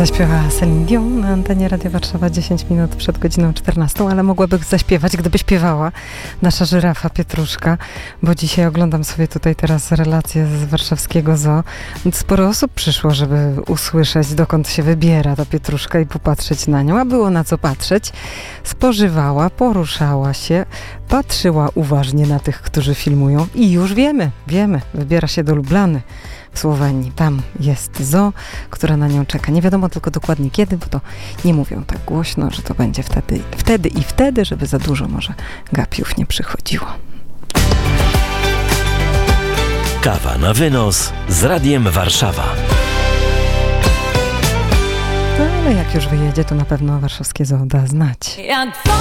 Zaśpiewała Celine Dion na antenie Radia Warszawa 10 minut przed godziną 14, ale mogłaby zaśpiewać, gdyby śpiewała nasza żyrafa Pietruszka, bo dzisiaj oglądam sobie tutaj teraz relacje z warszawskiego zoo. Sporo osób przyszło, żeby usłyszeć, dokąd się wybiera ta Pietruszka i popatrzeć na nią, a było na co patrzeć. Spożywała, poruszała się, patrzyła uważnie na tych, którzy filmują i już wiemy, wybiera się do Lublany w Słowenii. Tam jest zoo, która na nią czeka. Nie wiadomo tylko dokładnie kiedy, bo to nie mówią tak głośno, że to będzie wtedy, żeby za dużo może gapiów nie przychodziło. Kawa na wynos z Radiem Warszawa. No ale jak już wyjedzie, to na pewno warszawskie zoo da znać. Jak